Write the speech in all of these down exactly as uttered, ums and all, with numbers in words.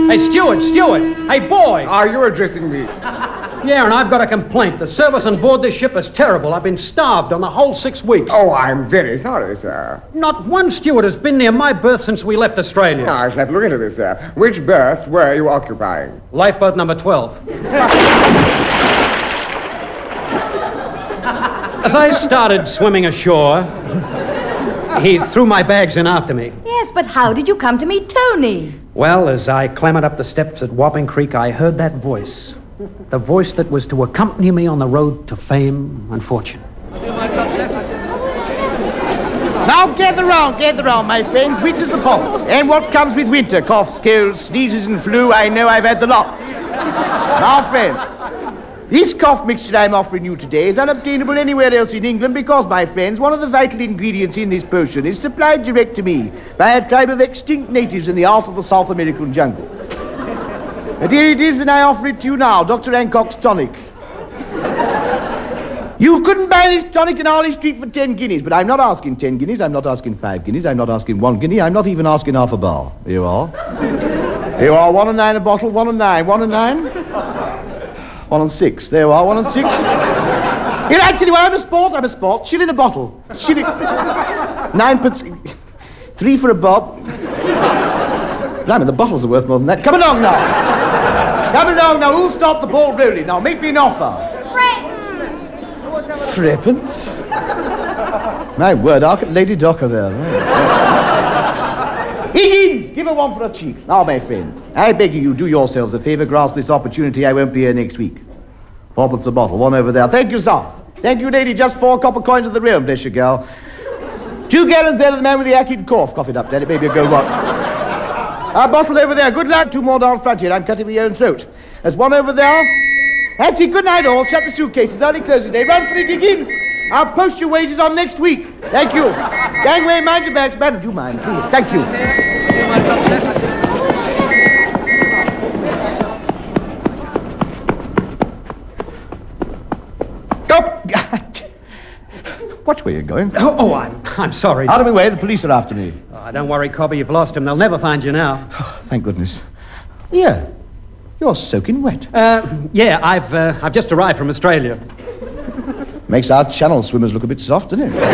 Hey, steward, steward. Hey, boy. Are you addressing me? Yeah, and I've got a complaint. The service on board this ship is terrible. I've been starved on the whole six weeks. Oh, I'm very sorry, sir. Not one steward has been near my berth since we left Australia. I shall have to look into this, sir. Which berth were you occupying? Lifeboat number twelve. As I started swimming ashore, he threw my bags in after me. Yes, but how did you come to meet Tony? Well, as I clambered up the steps at Wapping Creek, I heard that voice. The voice that was to accompany me on the road to fame and fortune. Now gather round, gather round, my friends. Winter's upon us. And what comes with winter? Coughs, colds, sneezes, and flu. I know I've had the lot. Now, friends, this cough mixture I'm offering you today is unobtainable anywhere else in England because, my friends, one of the vital ingredients in this potion is supplied direct to me by a tribe of extinct natives in the heart of the South American jungle. And here it is, and I offer it to you now, Doctor Hancock's tonic. You couldn't buy this tonic in Harley Street for ten guineas, but I'm not asking ten guineas, I'm not asking five guineas, I'm not asking one guinea, I'm not even asking half a bar. Here you are. Here you are, one and nine a bottle, one and nine, one and nine. One and six. There you are, one and six. Here, actually, well, I'm a sport, I'm a sport. Shilling a bottle. Shilling. Ninepence. Three for a bob. Blimey, the bottles are worth more than that. Come along now. Come along now. Who'll stop the ball rolling? Now, make me an offer. Threepence. Threepence? My word, I'll get Lady Docker there. Higgins, give her one for her cheek. Now, my friends, I beg you, do yourselves a favour, grasp this opportunity. I won't be here next week. Fourpence a bottle, one over there. Thank you, sir. Thank you, lady. Just four copper coins of the realm, bless you, girl. Two gallons there to the man with the acid cough. Cough it up, Dad. It may be a gold watch. A bottle over there. Good luck. Two more down front here. I'm cutting my own throat. There's one over there. That's it. Good night, all. Shut the suitcases. Early closing day. Run for it, Higgins. I'll post your wages on next week. Thank you. Gangway, mind your bags. Madam, do you mind, please? Thank you. Oh, God. Watch where you're going. Oh, oh I'm, I'm sorry. Out of my way. The police are after me. Oh, don't worry, Cobby. You've lost him. They'll never find you now. Oh, thank goodness. Yeah. You're soaking wet. Uh, yeah, I've, uh, I've just arrived from Australia. Makes our channel swimmers look a bit soft, doesn't it?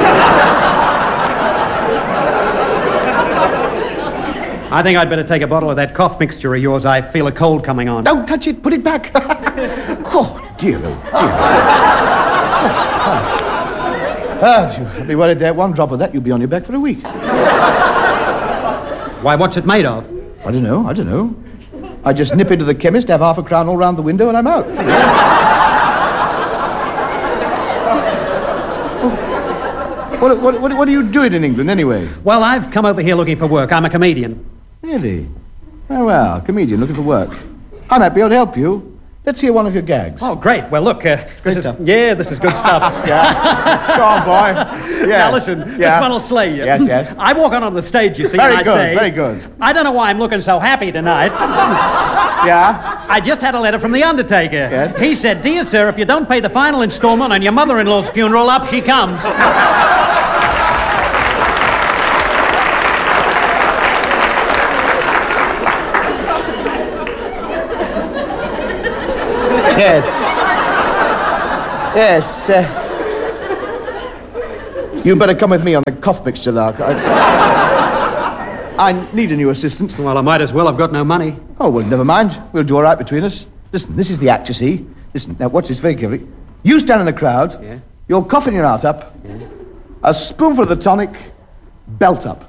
I think I'd better take a bottle of that cough mixture of yours. I feel a cold coming on. Don't touch it. Put it back. Oh, dear, oh, dear. Oh, dear. I'd be worried there. One drop of that, you'll be on your back for a week. Why, what's it made of? I don't know. I don't know. I just nip into the chemist, have half a crown all round the window, and I'm out. What, what, what, what are you doing in England, anyway? Well, I've come over here looking for work. I'm a comedian. Really? Oh, well, comedian looking for work. I might be able to help you. Let's hear one of your gags. Oh, great. Well, look, uh, this is... stuff. Yeah, this is good stuff. Yeah. Go on, boy. Yeah. Now, listen, Yeah. this one will slay you. Yes, yes. I walk out on the stage, you see, Very and I good, say... very good. I don't know why I'm looking so happy tonight. Yeah? I just had a letter from the undertaker. Yes? He said, "Dear sir, if you don't pay the final installment on your mother-in-law's funeral, up she comes." Yes. Yes. Uh, you better come with me on the cough mixture, Lark. I, I need a new assistant. Well, I might as well. I've got no money. Oh, well, never mind. We'll do all right between us. Listen, this is the act, you see. Listen, now watch this very carefully. You stand in the crowd. Yeah. You're coughing your heart up. Yeah. A spoonful of the tonic, belt up.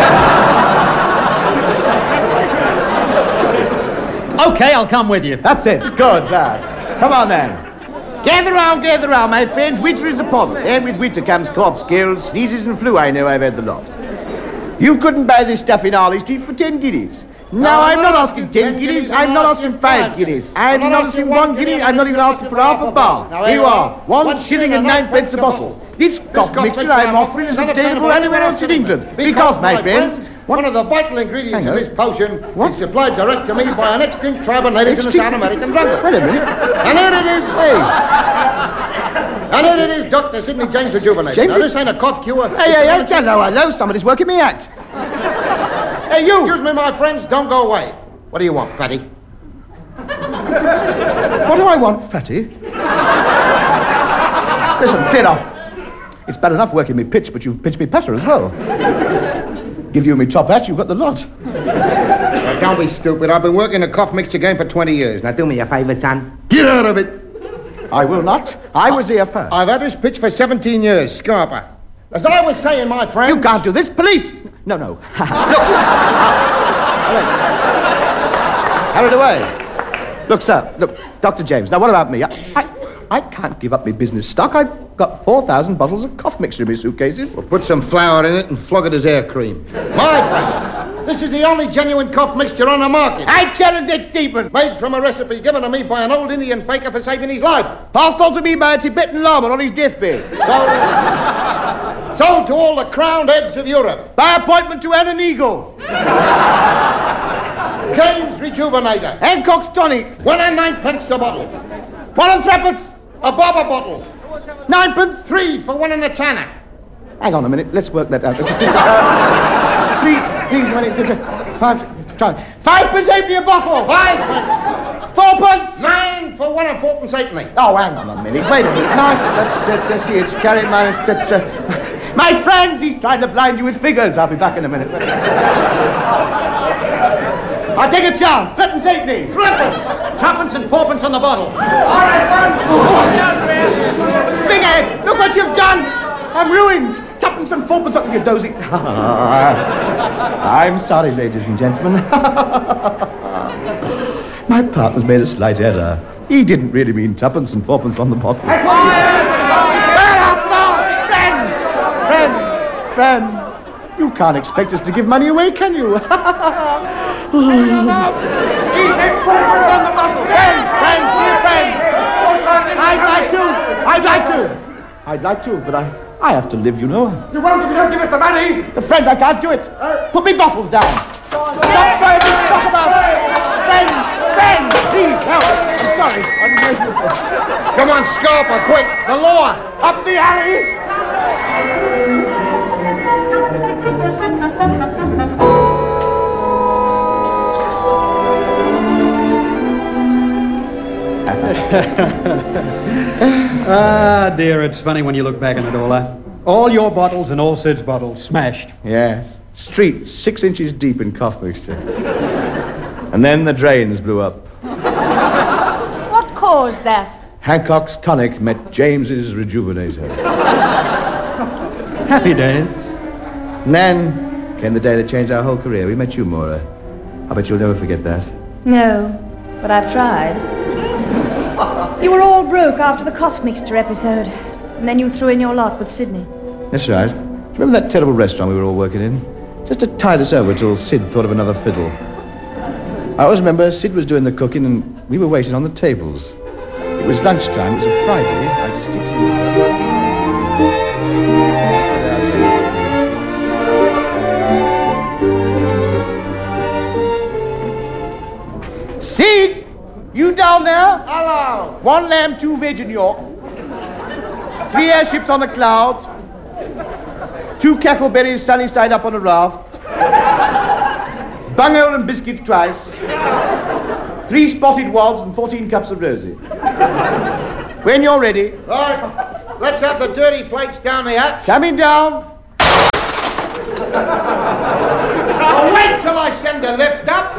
Okay, I'll come with you. That's it. Good, lad. Come on, then. Gather round, gather round, my friends. Winter is upon us, and with winter comes coughs, colds, sneezes, and flu. I know I've had the lot. You couldn't buy this stuff in Harley Street for ten guineas. Now, I'm not asking ten guineas, I'm not asking five guineas. I'm not asking one guinea, I'm not even asking for half a bar. Here you are, one shilling and nine pence a bottle. This cough mixture I'm offering is obtainable anywhere else in England. Because, my friends... One of the vital ingredients Hang in on. this potion What? is supplied direct to me by an extinct tribe of natives in the Extinct- South American jungle. Wait a minute. And here it is. Hey, And here it is, Doctor Sidney James Rejuvenate. James Now, this ain't a cough cure. hey, hey, hey, hello, hello, somebody's working me act. Hey, you. Excuse me, my friends, don't go away. What do you want, fatty? What do I want, fatty? Listen, clear off. It's bad enough working me pitch, but you've pitched me putter as well. Give you me top hat, you've got the lot. Now, don't be stupid. I've been working the cough mixture game for twenty years. Now, do me a favor, son. Get out of it. I will not. I was here first. I've had this pitch for seventeen years, Scarper. As I was saying, my friend... You can't do this. Police! No, no. Look. Carried away. Look, sir. Look, Doctor James. Now, what about me? I, I, I can't give up my business stock. I've got four thousand bottles of cough mixture in my suitcases. Well, put some flour in it and flog it as air cream. My friend, this is the only genuine cough mixture on the market. I challenge it, Stephen. Made from a recipe given to me by an old Indian faker for saving his life. Passed on to me by a Tibetan lama on his deathbed. So, sold to all the crowned heads of Europe. By appointment to Annan Eagle. James Rejuvenator. Hancock's tonic. One and ninepence a bottle. One and threepence. A bob a bottle. Ninepence. Three for one and a tanner. Hang on a minute. Let's work that out. Uh, three, please, minutes. Five, try. Fivepence halfpenny a bottle. Fivepence. Fourpence. Nine for one and fourpence halfpenny. Oh, hang on a minute. Wait a minute. Nine. Let's, uh, let's see. It's carried minus. That's. Uh, my friends, he's trying to blind you with figures. I'll be back in a minute. I'll take a chance. Threepence halfpenny. Threepence. Twopence and fourpence on the bottle. All right, friends. Big Ed, look what you've done. I'm ruined. Twopence and fourpence up, you dozy. I'm sorry, ladies and gentlemen. My partner's made a slight error. He didn't really mean twopence and fourpence on the bottle. Friend, friend, friend. You can't expect us to give money away, can you? He said fourpence on the bottle. Friends, friends, dear friends. I'd like to. I'd like to. I'd like to, but I, I have to live, you know. You won't if you don't give us the money. The friends, I can't do it. Put me bottles down. Stop trying to talk about it. Friends, friends, please help. I'm sorry. I'm Come on, Scarper, quick. The law. Up the alley. Ah, dear, it's funny when you look back on it all, huh? All your bottles and all Sid's bottles smashed. Yes. Street six inches deep in cough mixture. And then the drains blew up. What caused that? Hancock's tonic met James's rejuvenator. Happy days. And then came the day that changed our whole career. We met you, Maura. I bet you'll never forget that. No, but I've tried. You were all broke after the cough mixture episode. And then you threw in your lot with Sydney. That's right. Do you remember that terrible restaurant we were all working in? Just to tide us over till Sid thought of another fiddle. I always remember Sid was doing the cooking and we were waiting on the tables. It was lunchtime. It was a Friday. I distinctly... Sid! You down there? Hello. One lamb, two veg in York. Three airships on the clouds. Two cackleberries sunny side up on a raft. Bunghole and biscuits twice. Three spotted wads and fourteen cups of rosy. When you're ready. Right. Let's have the dirty plates down the hatch. Coming down. Oh, wait till I send the lift up.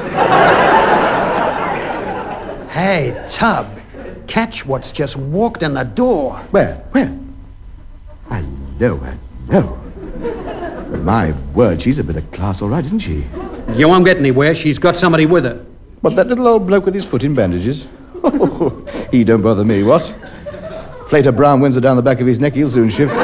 Hey, Tub, catch what's just walked in the door. Where? Where? Hello, hello. My word, she's a bit of class, all right, isn't she? You won't get anywhere. She's got somebody with her. What, that little old bloke with his foot in bandages? Oh, he don't bother me, what? Plate of brown Windsor down the back of his neck, he'll soon shift.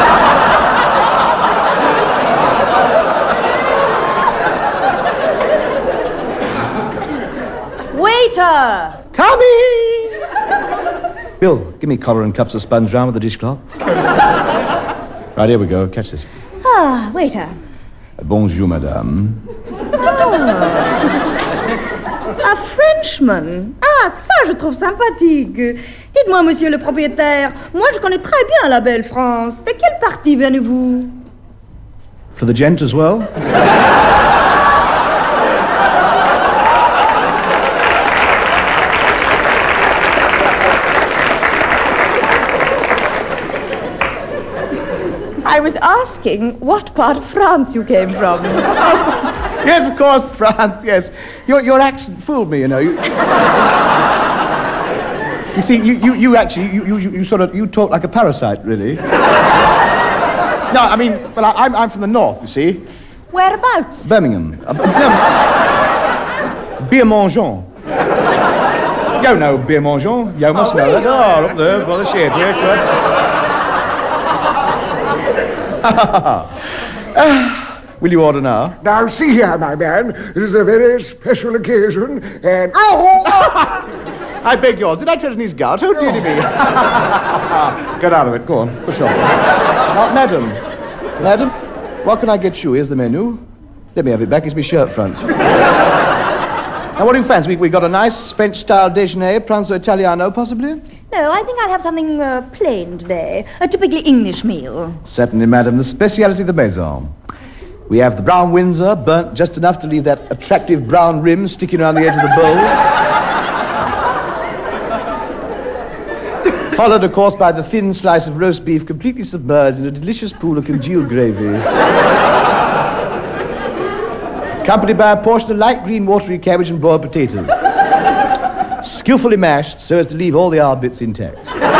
Waiter! Coming! Bill, give me collar and cuffs of sponge round with the dishcloth. Right, here we go. Catch this. Ah, waiter. Bonjour, madame. Un Frenchman. Ah, ça, je trouve sympathique. Dites-moi, monsieur le propriétaire, moi, je connais très bien la belle France. De quelle partie venez-vous? For the gent as well? was asking what part of France you came from. Yes, of course, France, yes. Your, your accent fooled me, you know. You, you see, you, you, you actually, you, you, you sort of, you talk like a parasite, really. No, I mean, well, I, I'm, I'm from the north, you see. Whereabouts? Birmingham. Uh, no. Beer Mangeon. You know Beer Mangeon. You must Oh, know really? that. Oh, up there, by the shed, yes, right. Will you order now? Now, see here, my man. This is a very special occasion, and... Oh! I beg yours. Did I tread on his gout? Oh, dear me. Get out of it. Go on. Push on. Now, madam. Madam, what can I get you? Here's the menu. Let me have it back. It's my shirt front. Now, what do you fancy? We, we got a nice French-style déjeuner, pranzo italiano, possibly? No, I think I'll have something uh, plain today. A typically English meal. Certainly, madam. The speciality of the maison. We have the brown Windsor, burnt just enough to leave that attractive brown rim sticking around the edge of the bowl. Followed, of course, by the thin slice of roast beef completely submerged in a delicious pool of congealed gravy. Accompanied by a portion of light green watery cabbage and boiled potatoes. Skillfully mashed so as to leave all the hard bits intact.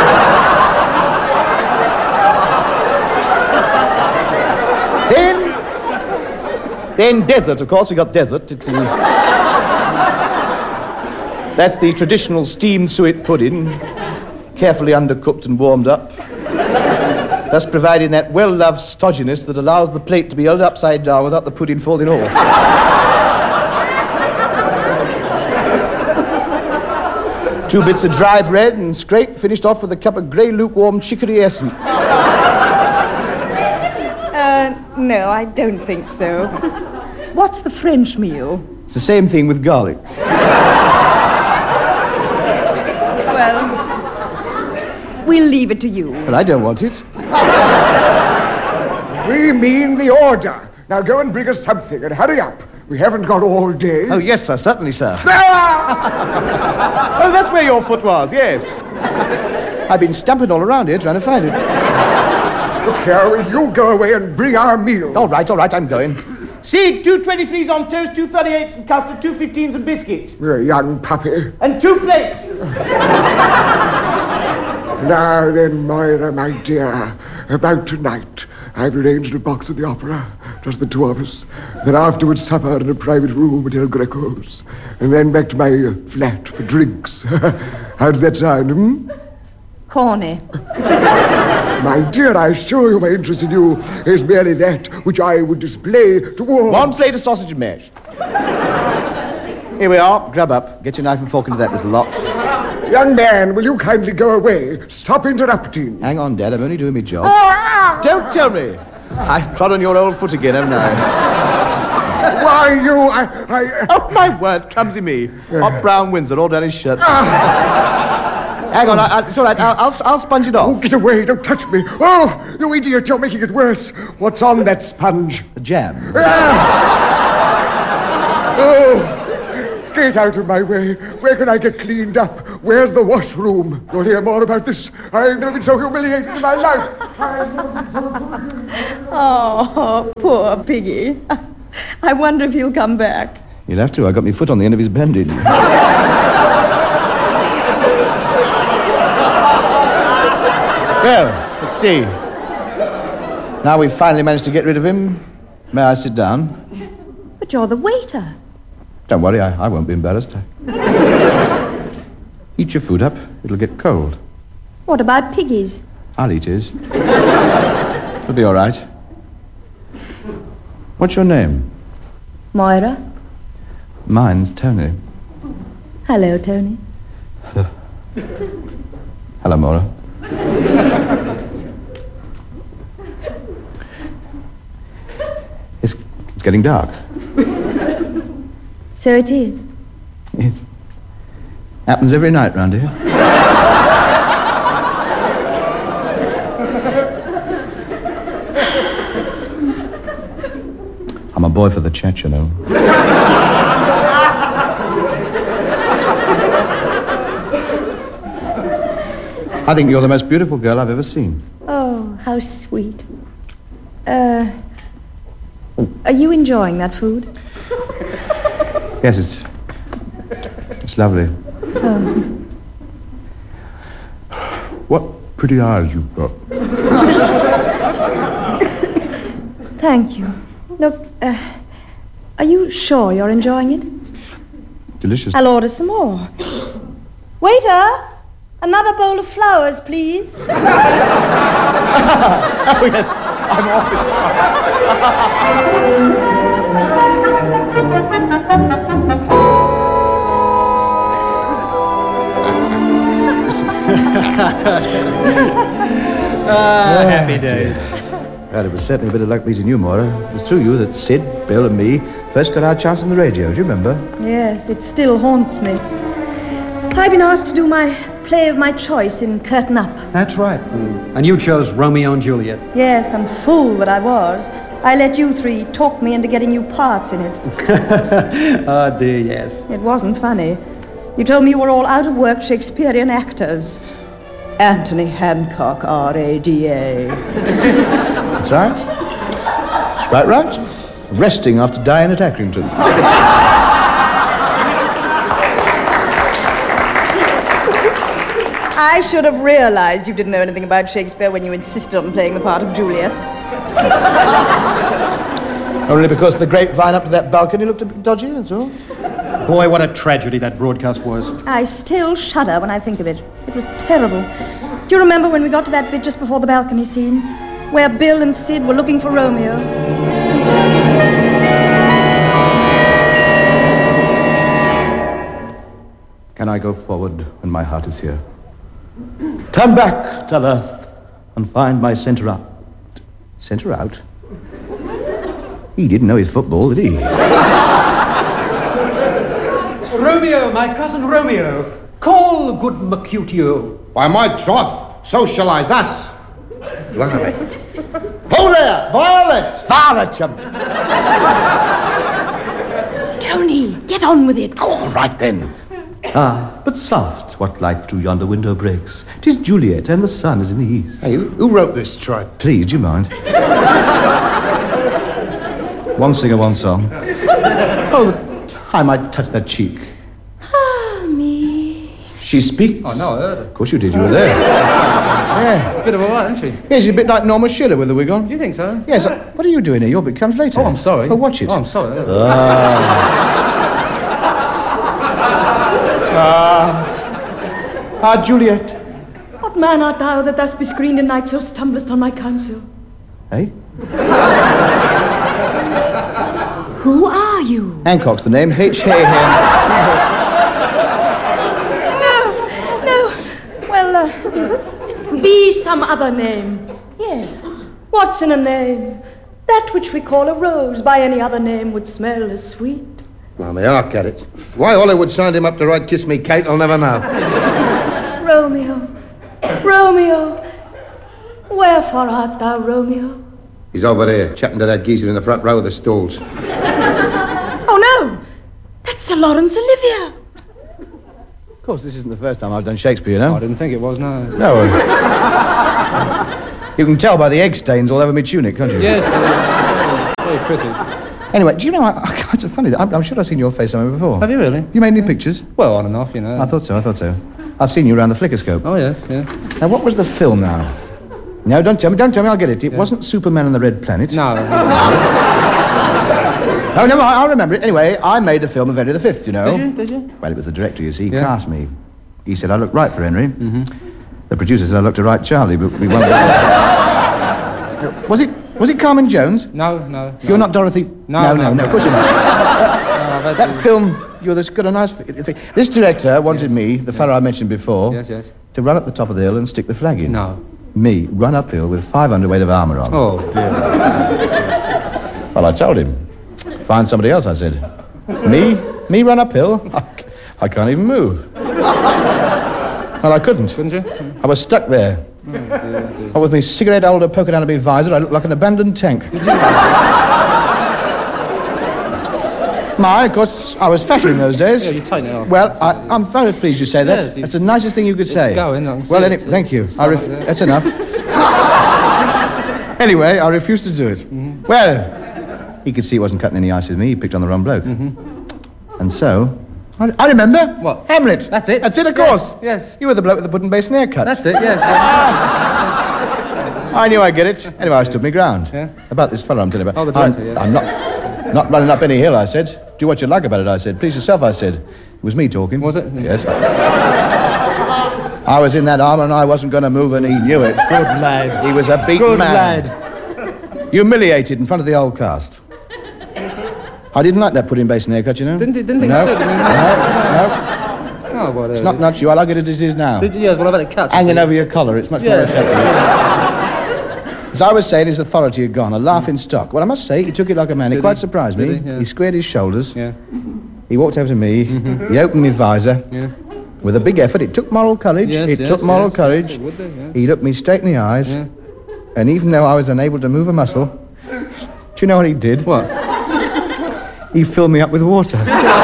Then, then dessert, of course, we got dessert. It's the, that's the traditional steamed suet pudding, carefully undercooked and warmed up, thus providing that well-loved stodginess that allows the plate to be held upside down without the pudding falling off. Two bits of dry bread and scrape, finished off with a cup of grey lukewarm chicory essence. Uh, no, I don't think so. What's the French meal? It's the same thing with garlic. Well, we'll leave it to you. But I don't want it. We mean the order. Now go and bring us something, and hurry up. We haven't got all day. Oh, yes, sir, certainly, sir. Ah! Oh, that's where your foot was, yes. I've been stumping all around here trying to find it. Look here, will you go away and bring our meal? All right, all right, I'm going. See, two twenty-threes on toast, two thirty-eights and custard, two fifteens and biscuits. You're a young puppy. And two plates. Now then, Moira, my dear, about tonight. I've arranged a box at the opera, just the two of us. Then afterwards supper in a private room at El Greco's. And then back to my uh, flat for drinks. How's that sound, hmm? Corny. My dear, I assure you my interest in you is merely that which I would display toward... One plate of sausage and mash. Here we are. Grab up. Get your knife and fork into that little lot. Young man, will you kindly go away? Stop interrupting. Hang on, Dad. I'm only doing my job. Ah! Don't tell me. I've trod on your old foot again, haven't I? Why, you... I... I... Oh, my word. Clumsy me. Hot brown Windsor all down his shirt. Hang on. I, I, it's all right. I'll, I'll, I'll sponge it Oh, off. get away. Don't touch me. Oh, you idiot. You're making it worse. What's on that sponge? A jam. Ah! Oh, get out of my way. Where can I get cleaned up? Where's the washroom? You'll hear more about this. I've never been so humiliated in my life. I've never been so humiliated. Oh, poor Piggy. I wonder if he'll come back. You'll have to. I got my foot on the end of his bandage. Well, let's see. Now we've finally managed to get rid of him. May I sit down? But you're the waiter. Don't worry, I, I won't be embarrassed. Eat your food up. It'll get cold. What about Piggy's? I'll eat his. It'll be all right. What's your name? Moira. Mine's Tony. Hello, Tony. Hello, Maura. It's, it's getting dark. So it is. Yes. Happens every night round here. I'm a boy for the church, you know. I think you're the most beautiful girl I've ever seen. Oh, how sweet. enjoying that food? Yes, it's... It's lovely. Oh. What pretty eyes you've got. Thank you. Look, uh, are you sure you're enjoying it? Delicious. I'll order some more. Waiter, another bowl of flowers, please. Oh, yes. I'm Ah, happy days. Well, it was certainly a bit of luck meeting you, Maura. It was through you that Sid, Bill, and me first got our chance on the radio. Do you remember? Yes, it still haunts me. I've been asked to do my play of my choice in Curtain Up. That's right. And you chose Romeo and Juliet. Yes, and fool that I was. I let you three talk me into getting you parts in it. Oh, dear, yes. It wasn't funny. You told me you were all out of work Shakespearean actors. Anthony Hancock, R A D A. That's right. That's quite right. Resting after dying at Accrington. I should have realized you didn't know anything about Shakespeare when you insisted on playing the part of Juliet. Only because the grapevine up to that balcony looked a bit dodgy, that's all. Boy, what a tragedy that broadcast was. I still shudder when I think of it. It was terrible. Do you remember when we got to that bit just before the balcony scene? Where Bill and Sid were looking for Romeo? Can I go forward when my heart is here? Turn back, tell Earth, and find my centre out. Centre out? He didn't know his football, did he? Romeo, my cousin Romeo. Call good Mercutio. By my troth, so shall I thus. Look at me. Hold there, Violet! Violet, you... Tony, get on with it. All right, then. Ah, but soft, what light through yonder window breaks. 'Tis Juliet, and the sun is in the east. Hey, who, who wrote this tripe? Please, do you mind? One singer, one song. Oh, the time I touched that cheek. Ah, me. She speaks. Oh, no, I heard it. Of course you did, you were there. Yeah. Bit of a light, isn't she? Yeah, she's a bit like Norma Schiller with the wig on. Do you think so? Yes. uh, what are you doing here? Your bit comes later. Oh, I'm sorry. Oh, watch it. Oh, I'm sorry. Ah, ah, Juliet. What man art thou that thus bescreened in night so stumblest on my counsel? Hey? Who are you? Hancock's the name. H. Hay. No, no. Well, uh, be some other name. Yes. What's in a name? That which we call a rose by any other name would smell as sweet. Well, may I get it. Why Hollywood signed him up to write Kiss Me Kate, I'll never know. Romeo, Romeo, wherefore art thou, Romeo? He's over there, chatting to that geezer in the front row of the stalls. Oh, no, that's Sir Laurence Olivier. Of course, this isn't the first time I've done Shakespeare, you know? I didn't think it was, no. No. You can tell by the egg stains all over my tunic, can't you? Yes, it's very pretty. Anyway, do you know, I, I, it's funny, I'm, I'm sure I've seen your face somewhere before. Have you really? You made any pictures? Well, on and off, you know. I thought so, I thought so. I've seen you around the flickerscope. Oh, yes, yes. Now, what was the film now? No, don't tell me, don't tell me, I'll get it. It Yeah. wasn't Superman and the Red Planet. No. Oh, no, I'll remember it. Anyway, I made a film of Henry the Fifth, you know. Did you? Did you? Well, it was the director, you see, Yeah. cast me. He said I looked right for Henry. Mm-hmm. The producer said I looked to right Charlie, but we won't... Was it, was it Carmen Jones? No, no. no. You're not Dorothy... No, no, no, no, no, no. of course you're not. No, that, That film, you're this got a nice... This director wanted Yes. me, the fellow I mentioned before, Yes, yes. to run up the top of the hill and stick the flag in. No. Me, run uphill with five hundredweight of armour on. Oh, dear. Well, I told him. Find somebody else, I said. Me? Me run uphill? I, I can't even move. Well, I couldn't. Couldn't you? I was stuck there. Oh, dear, dear. I with my cigarette holder poking out of my visor, I looked like an abandoned tank. My, of course, I was fatter in those days. Yeah, you tighten it off. Well, I, I'm very pleased you say that. Yes, you- That's the nicest thing you could say. going, I can see well, it. any, thank you. It's I ref- like that. that's enough. Anyway, I refuse to do it. Mm-hmm. Well, He could see he wasn't cutting any ice with me. He picked on the wrong bloke. Mm-hmm. And so... I, I remember. What? Hamlet. That's it. That's it, of Yes, course. yes. You were the bloke with the pudding basin haircut. That's it, yes. I knew I'd get it. Anyway, I stood my ground. Yeah. About this fellow I'm telling you about. Oh, the director, I'm, yes. I'm not, not running up any hill, I said. Do what you like about it, I said. Please yourself, I said. It was me talking. Was it? Yes. I was in that armour and I wasn't going to move and he knew it. Good lad. He was a beaten Good man. lad. Humiliated in front of the old cast. I didn't like that pudding basin haircut, you know. Didn't, didn't think no. you should. I mean, No, no. Oh, well, there It's it not is. not you. I like it as it is now. Did you? Yes, well, I've had it cut. you Hanging see. over your collar. It's much more Yes. acceptable. As I was saying, his authority had gone, a laughing stock. Well, I must say, he took it like a man. It Did quite he? surprised me. Did he? Yeah. He squared his shoulders. Yeah. He walked over to me. He opened my visor. Yeah. With a big effort. It took moral courage. Yes, it yes, took moral yes, courage. yes, it would do, yes. He looked me straight in the eyes. Yeah. And even though I was unable to move a muscle, do you know what he did? What? He filled me up with water.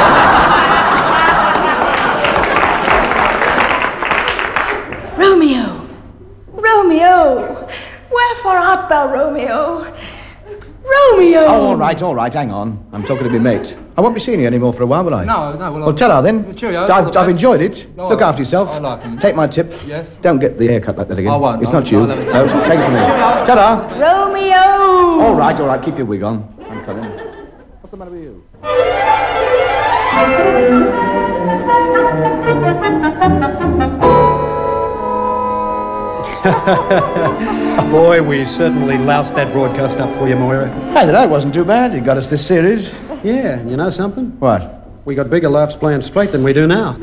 Romeo! Romeo! Wherefore art thou, Romeo? Romeo! Oh, all right, all right, hang on. I'm talking to my mate. I won't be seeing you anymore for a while, will I? No, no, well... Well, tell her then. Cheerio, I've, all the I've best. enjoyed it. No, Look I- after yourself. I like 'em. Take my tip. Yes. Don't get the haircut like that again. I won't, It's no, not you. no, let me- No, take it from me. Ta-da. Romeo! All right, all right. Keep your wig on. I'm coming. What's the matter with you? Boy, we certainly loused that broadcast up for you, Moira. Hey, that wasn't too bad. It got us this series. Yeah, and you know something? What? We got bigger laughs playing straight than we do now.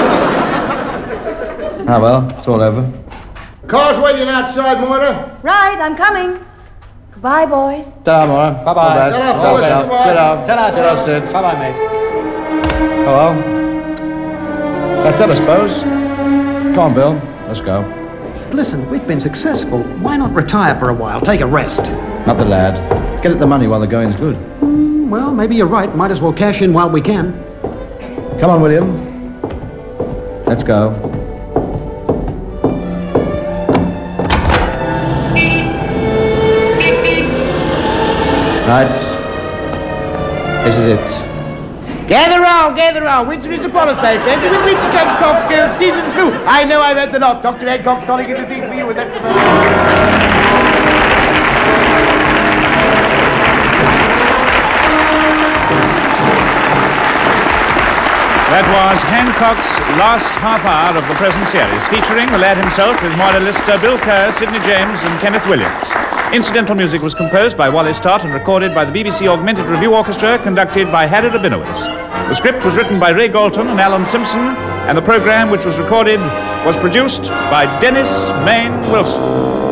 Ah, well, it's all over. Car's waiting outside, Moira. Right, I'm coming. Goodbye, boys. Ta-da, Maura. Bye-bye. All the best. Ta-ra, All the boys. best. Bye-bye. Ta-ra. Ta-da, Ta-ra, Sid. Sid. Bye-bye, mate. Oh, well. That's it, I suppose. Come on, Bill. Let's go. Listen, we've been successful. Why not retire for a while? Take a rest. Not the lad. Get at the money while the going's good. Mm, well, maybe you're right. Might as well cash in while we can. Come on, William. Let's go. Right. This is it. Gather round, gather round. Winter is upon us, my friends. And with winter comes cough, skills, season flu. I know I've had the lot. Doctor Adcock's tonic is a thing for you, and that's the That was Hancock's last half hour of the present series, featuring the lad himself with Moira Lister, Bill Kerr, Sidney James, and Kenneth Williams. Incidental music was composed by Wally Stott and recorded by the B B C Augmented Review Orchestra, conducted by Harry Rabinowitz. The script was written by Ray Galton and Alan Simpson, and the program, which was recorded, was produced by Dennis Main Wilson.